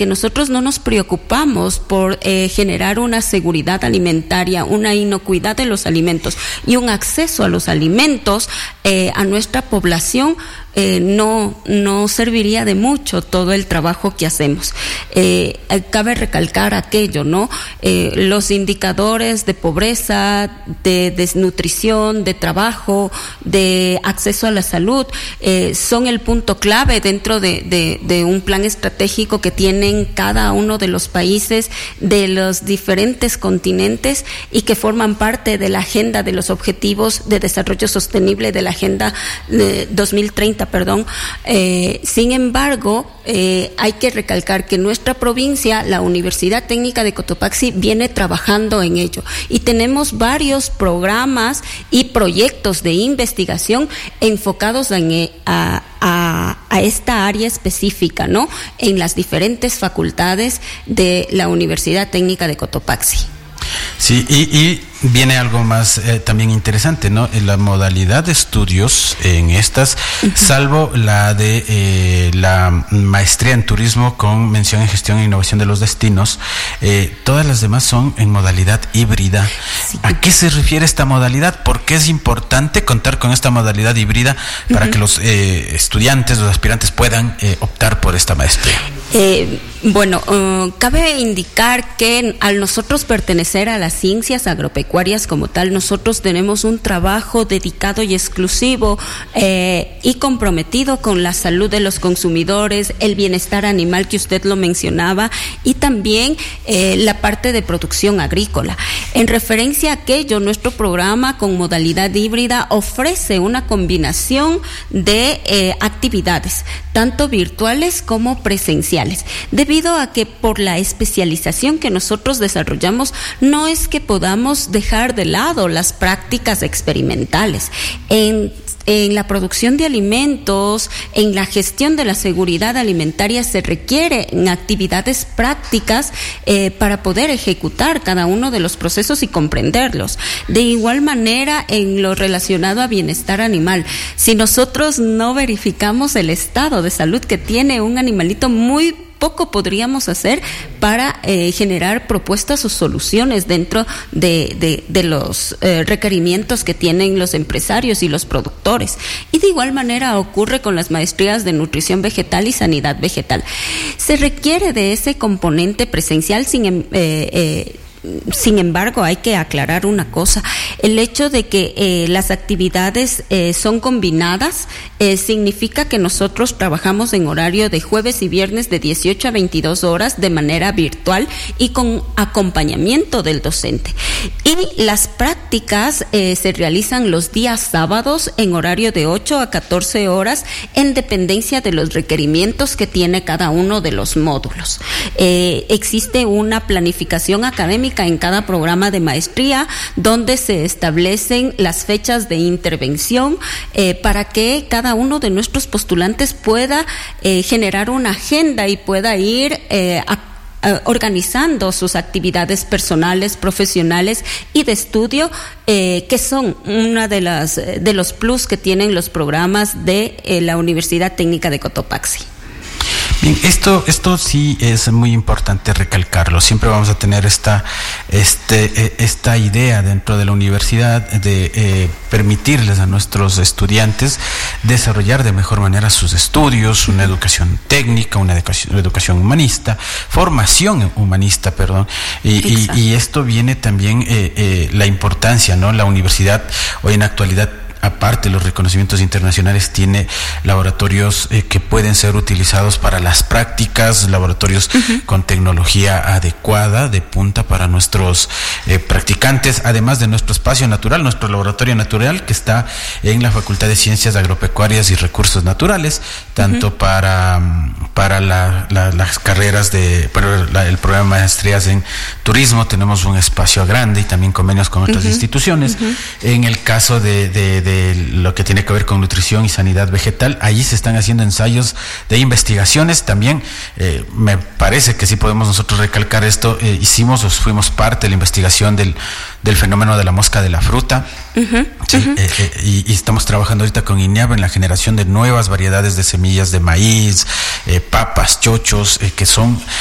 que nosotros no nos preocupamos por generar una seguridad alimentaria, una inocuidad de los alimentos y un acceso a los alimentos a nuestra población, no serviría de mucho todo el trabajo que hacemos. Cabe recalcar aquello, ¿no? Los indicadores de pobreza, de desnutrición, de trabajo, de acceso a la salud, son el punto clave dentro de un plan estratégico que tienen cada uno de los países de los diferentes continentes y que forman parte de la agenda de los objetivos de desarrollo sostenible de la agenda 2030. Sin embargo, hay que recalcar que nuestra provincia, la Universidad Técnica de Cotopaxi, viene trabajando en ello y tenemos varios programas y proyectos de investigación enfocados a esta área específica, ¿no? En las diferentes facultades de la Universidad Técnica de Cotopaxi. Sí, y viene algo más también interesante, ¿no? En la modalidad de estudios en estas, salvo la de la maestría en turismo con mención en gestión e innovación de los destinos, todas las demás son en modalidad híbrida. Sí. ¿A qué se refiere esta modalidad? ¿Por qué es importante contar con esta modalidad híbrida para que los estudiantes, los aspirantes puedan optar por esta maestría? Cabe indicar que al nosotros pertenecer a las ciencias agropecuarias como tal, nosotros tenemos un trabajo dedicado y exclusivo y comprometido con la salud de los consumidores, el bienestar animal que usted lo mencionaba y también la parte de producción agrícola. En referencia a aquello, nuestro programa con modalidad híbrida ofrece una combinación de actividades, tanto virtuales como presenciales, debido a que por la especialización que nosotros desarrollamos, no es que podamos dejar de lado las prácticas experimentales. En la producción de alimentos, en la gestión de la seguridad alimentaria se requieren actividades prácticas para poder ejecutar cada uno de los procesos y comprenderlos. De igual manera, en lo relacionado a bienestar animal, si nosotros no verificamos el estado de salud que tiene un animalito, muy poco podríamos hacer para generar propuestas o soluciones dentro de los requerimientos que tienen los empresarios y los productores. Y de igual manera ocurre con las maestrías de nutrición vegetal y sanidad vegetal. Se requiere de ese componente presencial, sin embargo, hay que aclarar una cosa. El hecho de que las actividades son combinadas significa que nosotros trabajamos en horario de jueves y viernes de 18 a 22 horas de manera virtual y con acompañamiento del docente. Y las prácticas se realizan los días sábados en horario de 8 a 14 horas en dependencia de los requerimientos que tiene cada uno de los módulos. Existe una planificación académica en cada programa de maestría donde se establecen las fechas de intervención para que cada uno de nuestros postulantes pueda generar una agenda y pueda ir organizando sus actividades personales, profesionales y de estudio, que son una de los plus que tienen los programas de la Universidad Técnica de Cotopaxi. Bien, esto sí es muy importante recalcarlo. Siempre vamos a tener esta idea dentro de la universidad de permitirles a nuestros estudiantes desarrollar de mejor manera sus estudios, una educación técnica, una educación humanista, formación humanista, perdón. Y esto viene también la importancia, ¿no? La universidad hoy en la actualidad, aparte de los reconocimientos internacionales, tiene laboratorios que pueden ser utilizados para las prácticas, laboratorios con tecnología adecuada, de punta para nuestros practicantes, además de nuestro espacio natural, nuestro laboratorio natural, que está en la Facultad de Ciencias Agropecuarias y Recursos Naturales, tanto para las carreras el programa de maestrías en turismo, tenemos un espacio grande y también convenios con otras instituciones. En el caso de lo que tiene que ver con nutrición y sanidad vegetal, allí se están haciendo ensayos de investigaciones también. Me parece que sí podemos nosotros recalcar esto. Fuimos parte de la investigación del fenómeno de la mosca de la fruta. Y estamos trabajando ahorita con INEAB en la generación de nuevas variedades de semillas de maíz, papas, chochos, que son